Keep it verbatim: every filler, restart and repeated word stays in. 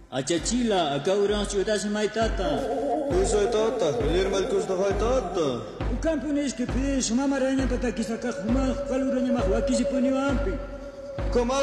Achachila, acá urang ciudad se maitata. Eso es tata, el hermano que está tata. O campeones que pide su mamá araña para que saca juma, caluraña más, aquí se pone ampi. ¿Cómo?